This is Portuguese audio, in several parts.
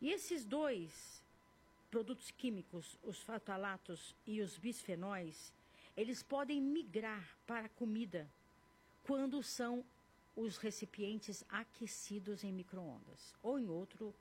E esses dois produtos químicos, os ftalalatos e os bisfenóis, eles podem migrar para a comida quando são os recipientes aquecidos em micro-ondas ou em outro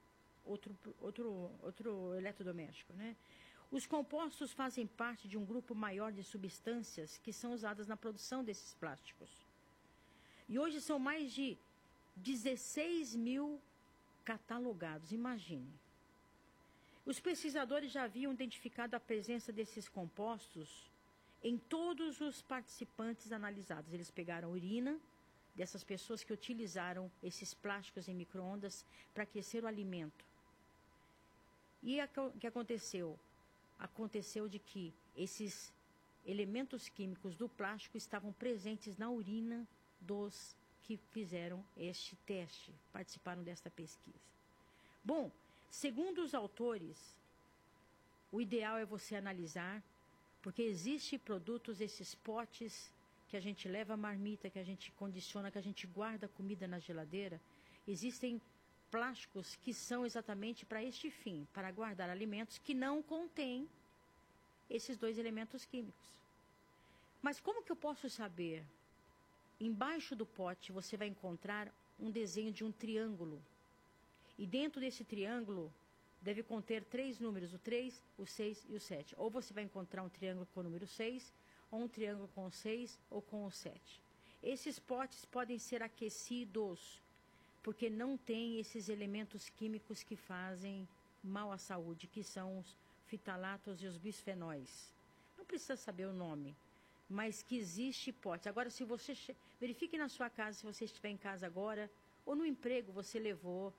eletrodoméstico, né? Os compostos fazem parte de um grupo maior de substâncias que são usadas na produção desses plásticos. E hoje são mais de 16 mil catalogados, imagine. Os pesquisadores já haviam identificado a presença desses compostos em todos os participantes analisados. Eles pegaram a urina dessas pessoas que utilizaram esses plásticos em micro-ondas para aquecer o alimento. E o que aconteceu? Aconteceu de que esses elementos químicos do plástico estavam presentes na urina dos que fizeram este teste, participaram desta pesquisa. Bom, segundo os autores, o ideal é você analisar, porque existem produtos, esses potes que a gente leva a marmita, que a gente condiciona, que a gente guarda a comida na geladeira, existem plásticos que são exatamente para este fim, para guardar alimentos que não contêm esses dois elementos químicos. Mas como que eu posso saber? Embaixo do pote você vai encontrar um desenho de um triângulo. E dentro desse triângulo deve conter 3 números, o 3, o 6 e o 7. Ou você vai encontrar um triângulo com o número 6, ou um triângulo com o 6 ou com o 7. Esses potes podem ser aquecidos, porque não tem esses elementos químicos que fazem mal à saúde, que são os ftalalatos e os bisfenóis. Não precisa saber o nome, mas que existe pote. Agora, se você verifique na sua casa, se você estiver em casa agora, ou no emprego você levou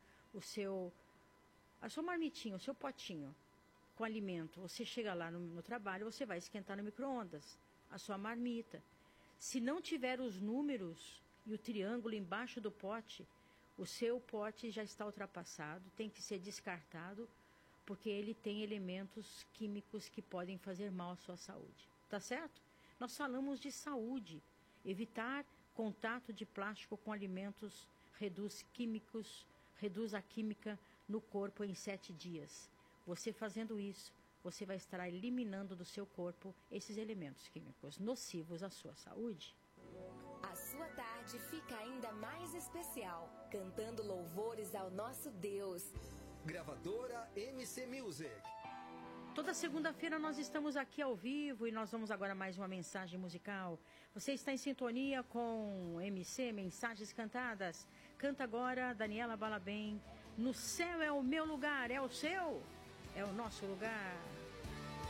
a sua marmitinha, o seu potinho com alimento. Você chega lá no trabalho, você vai esquentar no micro-ondas a sua marmita. Se não tiver os números e o triângulo embaixo do pote, o seu pote já está ultrapassado, tem que ser descartado, porque ele tem elementos químicos que podem fazer mal à sua saúde. Tá certo? Nós falamos de saúde. Evitar contato de plástico com alimentos reduz a química no corpo em 7 dias. Você fazendo isso, você vai estar eliminando do seu corpo esses elementos químicos nocivos à sua saúde. A sua tarde fica ainda mais especial, cantando louvores ao nosso Deus. Gravadora MC Music. Toda segunda-feira nós estamos aqui ao vivo e nós vamos agora mais uma mensagem musical. Você está em sintonia com MC, Mensagens Cantadas. Canta agora Daniela Balabem. No céu é o meu lugar, é o seu, é o nosso lugar.